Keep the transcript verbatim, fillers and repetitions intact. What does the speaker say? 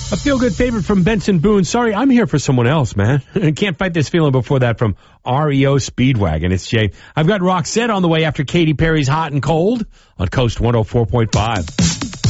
A feel-good favorite from Benson Boone. Sorry, I'm here for someone else, man. Can't fight this feeling before that from R E O Speedwagon. It's Jay. I've got Roxette on the way after Katy Perry's Hot and Cold on Coast one oh four point five.